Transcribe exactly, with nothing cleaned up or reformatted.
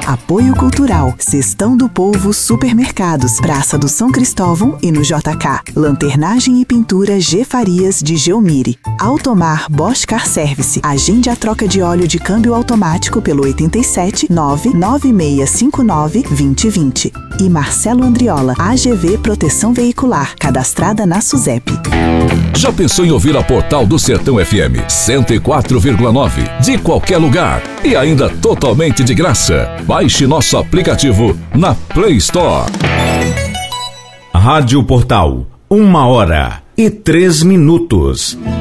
Apoio Cultural, Cestão do Povo Supermercados, Praça do São Cristóvão e no J K. Lanternagem e pintura G Farias de Geomire. Automar Bosch Car Service. Agende a troca de óleo de câmbio automático pelo oito sete nove nove seis cinco nove dois zero dois zero. E Marcelo Andriola, A G V Proteção Veicular, cadastrada na SUSEP. Já pensou em ouvir a Portal do Sertão F M cento e quatro vírgula nove de qualquer lugar e ainda totalmente de graça? Baixe nosso aplicativo na Play Store. Rádio Portal, uma hora e três minutos.